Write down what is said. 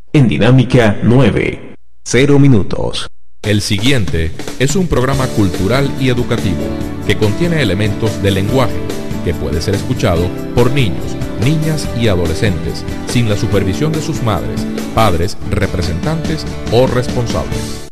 En Dinámica 9, 0 minutos. El siguiente es un programa cultural y educativo que contiene elementos del lenguaje que puede ser escuchado por niños, niñas y adolescentes sin la supervisión de sus madres, padres, representantes o responsables.